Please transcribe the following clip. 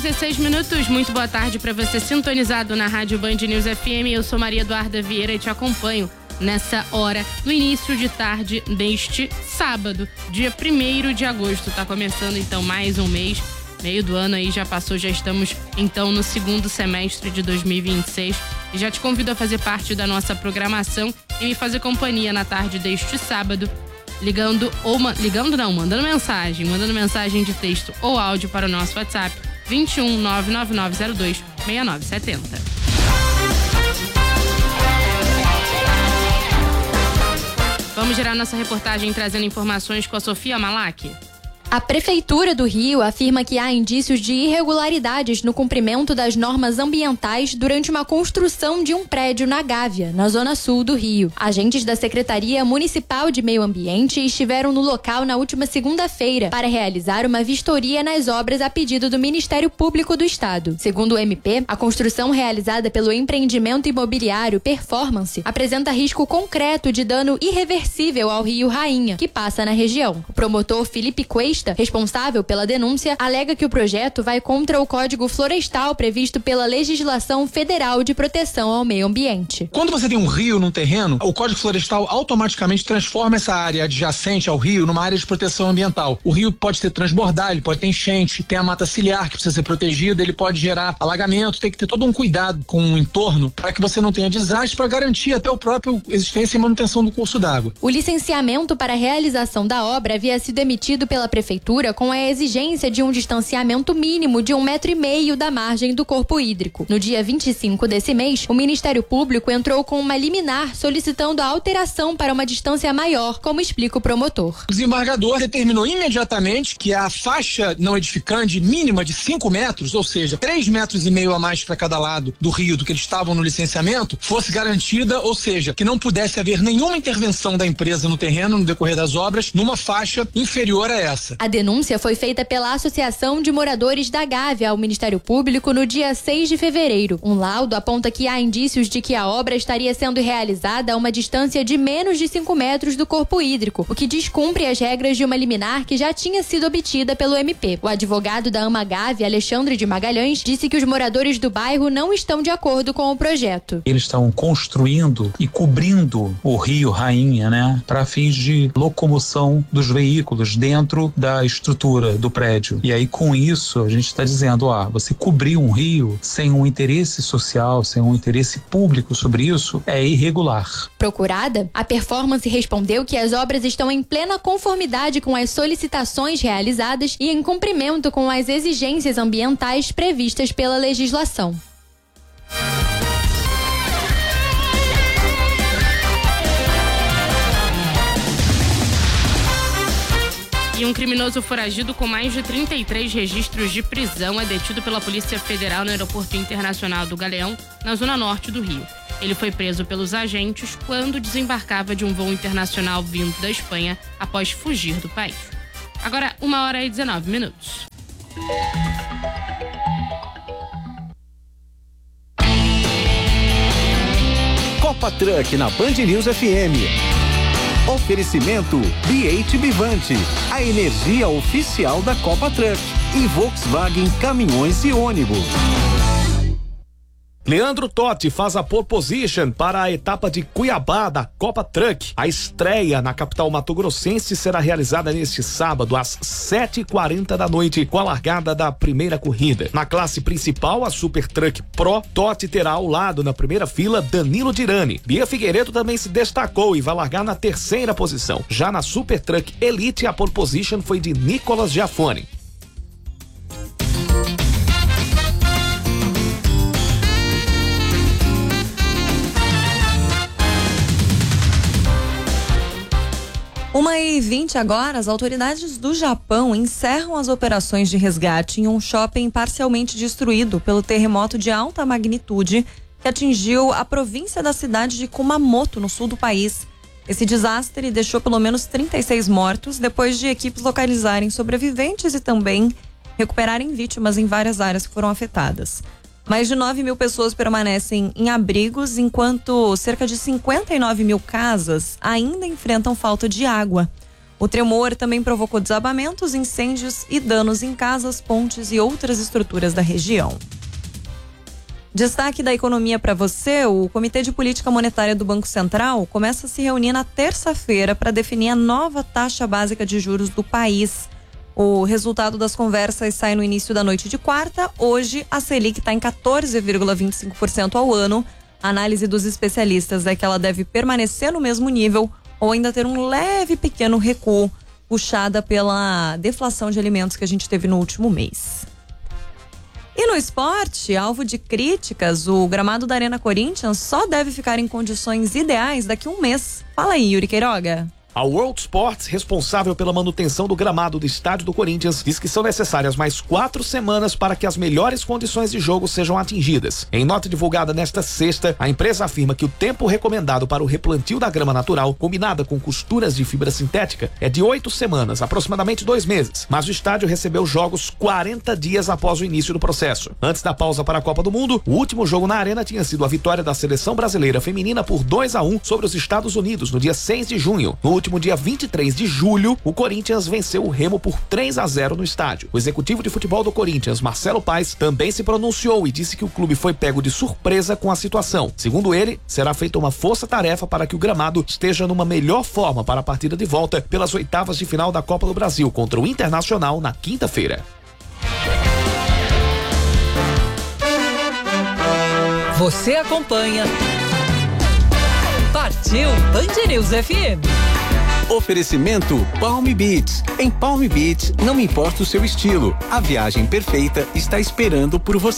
8h16, muito boa tarde para você sintonizado na Rádio Band News FM. Eu sou Maria Eduarda Vieira e te acompanho nessa hora, no início de tarde deste sábado, dia 1º de agosto. Tá começando então mais um mês, meio do ano aí já passou, já estamos então no segundo semestre de 2026 e já te convido a fazer parte da nossa programação e me fazer companhia na tarde deste sábado, mandando mensagem de texto ou áudio para o nosso WhatsApp 21 99902 6970. Vamos gerar nossa reportagem trazendo informações com a Sofia Malak. A Prefeitura do Rio afirma que há indícios de irregularidades no cumprimento das normas ambientais durante uma construção de um prédio na Gávea, na zona sul do Rio. Agentes da Secretaria Municipal de Meio Ambiente estiveram no local na última segunda-feira para realizar uma vistoria nas obras a pedido do Ministério Público do Estado. Segundo o MP, a construção realizada pelo empreendimento imobiliário Performance apresenta risco concreto de dano irreversível ao Rio Rainha, que passa na região. O promotor Felipe Cuesta, responsável pela denúncia, alega que o projeto vai contra o Código Florestal previsto pela legislação federal de proteção ao meio ambiente. Quando você tem um rio num terreno, o Código Florestal automaticamente transforma essa área adjacente ao rio numa área de proteção ambiental. O rio pode se transbordar, ele pode ter enchente, tem a mata ciliar que precisa ser protegida, ele pode gerar alagamento, tem que ter todo um cuidado com o entorno para que você não tenha desastre, para garantir até o próprio existência e manutenção do curso d'água. O licenciamento para a realização da obra havia sido emitido pela Prefeitura com a exigência de um distanciamento mínimo de 1,5 metro da margem do corpo hídrico. No dia 25 desse mês, o Ministério Público entrou com uma liminar solicitando a alteração para uma distância maior, como explica o promotor. O desembargador determinou imediatamente que a faixa não edificante mínima de 5 metros, ou seja, 3,5 metros a mais para cada lado do rio do que eles estavam no licenciamento, fosse garantida, ou seja, que não pudesse haver nenhuma intervenção da empresa no terreno no decorrer das obras numa faixa inferior a essa. A denúncia foi feita pela Associação de Moradores da Gávea ao Ministério Público no dia 6 de fevereiro. Um laudo aponta que há indícios de que a obra estaria sendo realizada a uma distância de menos de 5 metros do corpo hídrico, o que descumpre as regras de uma liminar que já tinha sido obtida pelo MP. O advogado da AMA Gávea, Alexandre de Magalhães, disse que os moradores do bairro não estão de acordo com o projeto. Eles estão construindo e cobrindo o Rio Rainha, para fins de locomoção dos veículos dentro da estrutura do prédio. E aí, com isso, a gente está dizendo, você cobrir um rio sem um interesse social, sem um interesse público sobre isso, é irregular. Procurada, a Performance respondeu que as obras estão em plena conformidade com as solicitações realizadas e em cumprimento com as exigências ambientais previstas pela legislação. E um criminoso foragido com mais de 33 registros de prisão é detido pela Polícia Federal no Aeroporto Internacional do Galeão, na zona norte do Rio. Ele foi preso pelos agentes quando desembarcava de um voo internacional vindo da Espanha após fugir do país. Agora, 1h19. Copa Truck na Band News FM. Oferecimento BH Bivante, a energia oficial da Copa Truck, e Volkswagen Caminhões e Ônibus. Leandro Totti faz a pole position para a etapa de Cuiabá da Copa Truck. A estreia na capital mato-grossense será realizada neste sábado às 7h40 da noite, com a largada da primeira corrida. Na classe principal, a Super Truck Pro, Totti terá ao lado na primeira fila Danilo Dirani. Bia Figueiredo também se destacou e vai largar na terceira posição. Já na Super Truck Elite, a pole position foi de Nicolas Giafone. Uma e 20 agora, as autoridades do Japão encerram as operações de resgate em um shopping parcialmente destruído pelo terremoto de alta magnitude que atingiu a província da cidade de Kumamoto, no sul do país. Esse desastre deixou pelo menos 36 mortos depois de equipes localizarem sobreviventes e também recuperarem vítimas em várias áreas que foram afetadas. Mais de 9 mil pessoas permanecem em abrigos, enquanto cerca de 59 mil casas ainda enfrentam falta de água. O tremor também provocou desabamentos, incêndios e danos em casas, pontes e outras estruturas da região. Destaque da economia para você: o Comitê de Política Monetária do Banco Central começa a se reunir na terça-feira para definir a nova taxa básica de juros do país. O resultado das conversas sai no início da noite de quarta. Hoje, a Selic está em 14,25% ao ano. A análise dos especialistas é que ela deve permanecer no mesmo nível ou ainda ter um leve pequeno recuo, puxada pela deflação de alimentos que a gente teve no último mês. E no esporte, alvo de críticas, o gramado da Arena Corinthians só deve ficar em condições ideais daqui a um mês. Fala aí, Yuri Queiroga. A World Sports, responsável pela manutenção do gramado do estádio do Corinthians, diz que são necessárias mais 4 semanas para que as melhores condições de jogo sejam atingidas. Em nota divulgada nesta sexta, a empresa afirma que o tempo recomendado para o replantio da grama natural, combinada com costuras de fibra sintética, é de 8 semanas, aproximadamente 2 meses. Mas o estádio recebeu jogos 40 dias após o início do processo. Antes da pausa para a Copa do Mundo, o último jogo na arena tinha sido a vitória da seleção brasileira feminina por 2-1 sobre os Estados Unidos no dia 6 de junho. No último dia 23 de julho, o Corinthians venceu o Remo por 3-0 no estádio. O executivo de futebol do Corinthians, Marcelo Paes, também se pronunciou e disse que o clube foi pego de surpresa com a situação. Segundo ele, será feita uma força-tarefa para que o gramado esteja numa melhor forma para a partida de volta pelas oitavas de final da Copa do Brasil contra o Internacional na quinta-feira. Você acompanha Partiu Band News FM. Oferecimento Palm Beach. Em Palm Beach, não importa o seu estilo, a viagem perfeita está esperando por você.